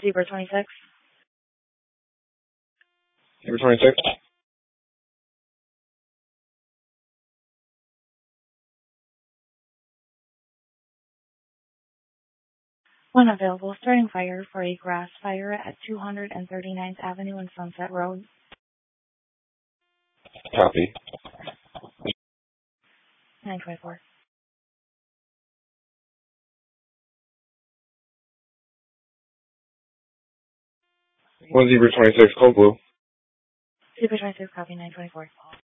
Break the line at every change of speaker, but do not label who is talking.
Zebra 26.
Zebra 26.
One available, starting fire for a grass fire at 239th Avenue and Sunset Road.
Copy.
924.
One Zebra 26, cold blue.
Zebra 26, copy 924.